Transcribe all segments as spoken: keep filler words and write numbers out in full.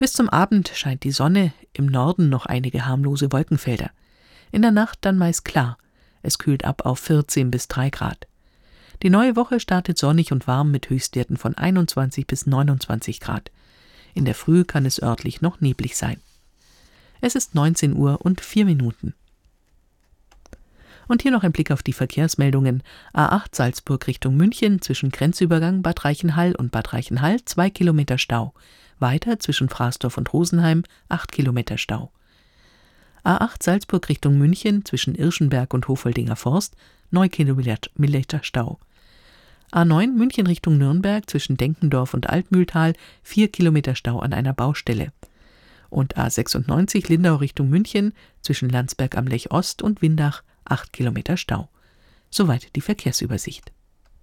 Bis zum Abend scheint die Sonne, im Norden noch einige harmlose Wolkenfelder. In der Nacht dann meist klar. Es kühlt ab auf vierzehn bis drei Grad. Die neue Woche startet sonnig und warm mit Höchstwerten von einundzwanzig bis neunundzwanzig Grad. In der Früh kann es örtlich noch neblig sein. Es ist neunzehn Uhr und vier Minuten. Und hier noch ein Blick auf die Verkehrsmeldungen. A acht Salzburg Richtung München zwischen Grenzübergang Bad Reichenhall und Bad Reichenhall zwei Kilometer Stau. Weiter zwischen Fraßdorf und Rosenheim acht Kilometer Stau. A acht Salzburg Richtung München zwischen Irschenberg und Hofoldinger Forst neun Kilometer Stau. A neun München Richtung Nürnberg zwischen Denkendorf und Altmühltal vier Kilometer Stau an einer Baustelle. Und A sechsundneunzig Lindau Richtung München zwischen Landsberg am Lech Ost und Windach acht Kilometer Stau. Soweit die Verkehrsübersicht.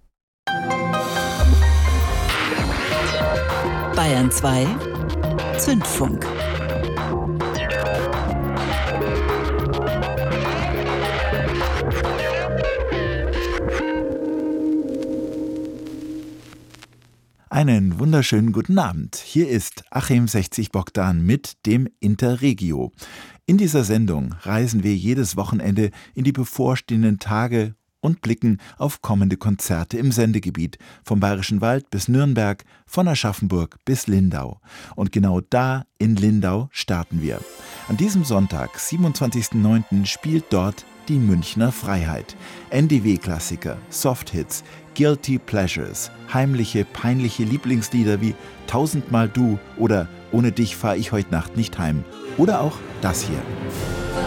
Bayern zwei Zündfunk. Einen wunderschönen guten Abend. Hier ist Achim sechzig Bogdan mit dem Interregio. In dieser Sendung reisen wir jedes Wochenende in die bevorstehenden Tage und blicken auf kommende Konzerte im Sendegebiet, vom Bayerischen Wald bis Nürnberg, von Aschaffenburg bis Lindau. Und genau da in Lindau starten wir. An diesem Sonntag, siebenundzwanzigsten neunten spielt dort die Münchner Freiheit. N D W-Klassiker, Softhits, Guilty Pleasures, heimliche, peinliche Lieblingslieder wie Tausendmal Du oder Ohne dich fahr ich heut Nacht nicht heim. Oder auch das hier.